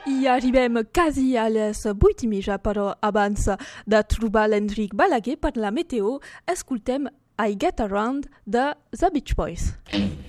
I arribem quasi a les 8:30, però abans de trobar l'Enric Balaguer per la meteo, escoltem I Get Around de The Beach Boys.